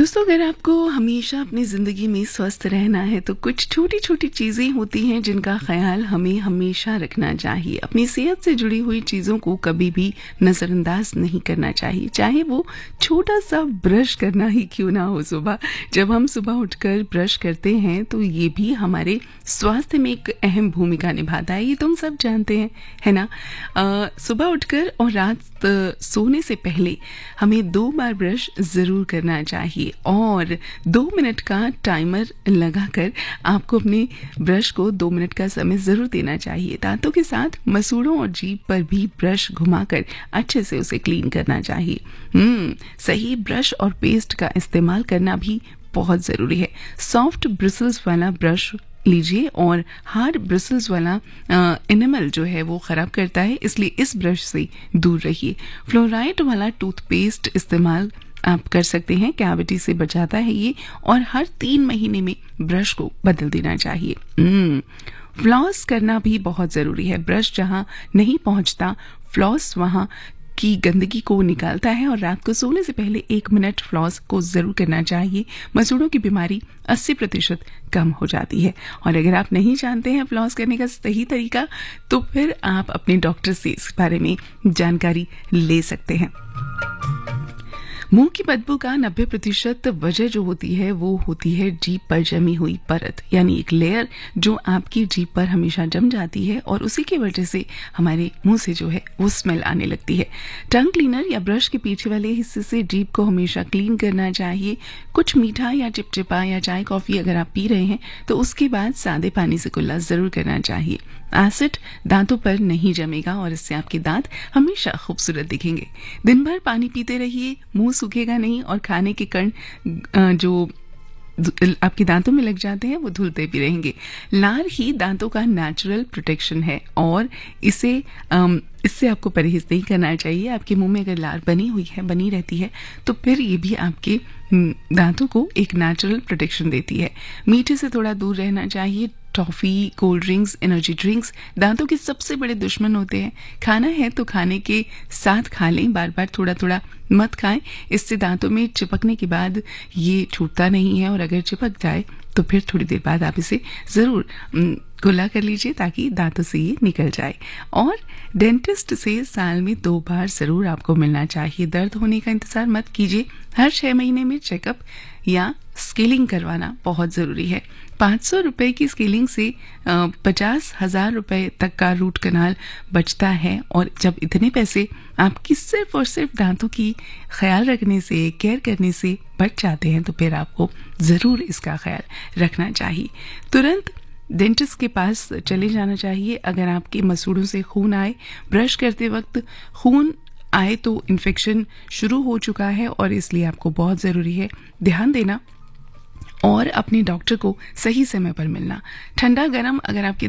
दोस्तों, अगर आपको हमेशा अपनी ज़िंदगी में स्वस्थ रहना है तो कुछ छोटी छोटी चीज़ें होती हैं जिनका ख्याल हमें हमेशा रखना चाहिए। अपनी सेहत से जुड़ी हुई चीज़ों को कभी भी नज़रअंदाज नहीं करना चाहिए, चाहे वो छोटा सा ब्रश करना ही क्यों ना हो। सुबह जब हम सुबह उठकर ब्रश करते हैं तो ये भी हमारे स्वास्थ्य में एक अहम भूमिका निभाता है, ये तुम सब जानते हैं, है ना। सुबह उठकर और रात सोने से पहले हमें 2 बार ब्रश ज़रूर करना चाहिए और 2 मिनट का टाइमर लगाकर आपको अपने ब्रश को 2 मिनट का समय ज़रूर देना चाहिए। दांतों के साथ मसूड़ों और जीभ पर भी ब्रश घुमाकर अच्छे से उसे क्लीन करना चाहिए। सही ब्रश और पेस्ट का इस्तेमाल करना भी बहुत ज़रूरी है। सॉफ्ट ब्रिसल्स वाला ब्रश लीजिए और हार्ड ब्रिसल्स वाला एनिमल जो है वो ख़राब करता है, इसलिए इस ब्रश से दूर रहिए। फ्लोराइड वाला टूथपेस्ट इस्तेमाल आप कर सकते हैं, कैविटी से बचाता है ये, और हर 3 महीने में ब्रश को बदल देना चाहिए। फ्लॉस करना भी बहुत ज़रूरी है। ब्रश जहाँ नहीं पहुँचता, फ्लॉस वहाँ की गंदगी को निकालता है और रात को सोने से पहले 1 मिनट फ्लॉस को जरूर करना चाहिए। मसूड़ों की बीमारी 80% कम हो जाती है। और अगर आप नहीं जानते हैं फ्लॉस करने का सही तरीका, तो फिर आप अपने डॉक्टर से इस बारे में जानकारी ले सकते हैं। मुंह की बदबू का 90% वजह जो होती है वो होती है जीभ पर जमी हुई परत, यानी एक लेयर जो आपकी जीभ पर हमेशा जम जाती है और उसी की वजह से हमारे मुंह से जो है वो स्मेल आने लगती है। टंग क्लीनर या ब्रश के पीछे वाले हिस्से से जीभ को हमेशा क्लीन करना चाहिए। कुछ मीठा या चिपचिपा या चाय कॉफी अगर आप पी रहे हैं तो उसके बाद सादे पानी से कुल्ला जरूर करना चाहिए। एसिड दांतों पर नहीं जमेगा और इससे आपके दांत हमेशा खूबसूरत दिखेंगे। दिन भर पानी पीते रहिए, मुंह सूखेगा नहीं और खाने के कण जो आपके दांतों में लग जाते हैं वो धुलते भी रहेंगे। लार ही दांतों का नेचुरल प्रोटेक्शन है और इससे आपको परहेज नहीं करना चाहिए। आपके मुंह में अगर लार बनी रहती है तो फिर ये भी आपके दांतों को एक नेचुरल प्रोटेक्शन देती है। मीठे से थोड़ा दूर रहना चाहिए। Toffee, cold drinks, energy drinks दांतों के सबसे बड़े दुश्मन होते हैं। खाना है तो खाने के साथ खा लें, बार बार थोड़ा थोड़ा मत खाएं। इससे दांतों में चिपकने के बाद ये छूटता नहीं है और अगर चिपक जाए तो फिर थोड़ी देर बाद आप इसे ज़रूर कुल्ला कर लीजिए ताकि दांतों से ये निकल जाए। और डेंटिस्ट से साल में 2 बार ज़रूर आपको मिलना चाहिए। दर्द होने का इंतज़ार मत कीजिए। हर 6 महीने में चेकअप या स्केलिंग करवाना बहुत ज़रूरी है। 500 रुपए की स्केलिंग से 50,000 रुपए तक का रूट कनाल बचता है। और जब इतने पैसे आपकी सिर्फ और सिर्फ दांतों की ख्याल रखने से, केयर करने से बच जाते हैं तो फिर आपको ज़रूर इसका ख्याल रखना चाहिए। तुरंत डेंटिस्ट के पास चले जाना चाहिए अगर आपके मसूड़ों से खून आए। ब्रश करते वक्त खून आए तो इन्फेक्शन शुरू हो चुका है और इसलिए आपको बहुत ज़रूरी है ध्यान देना और अपने डॉक्टर को सही समय पर मिलना। ठंडा गरम अगर आपके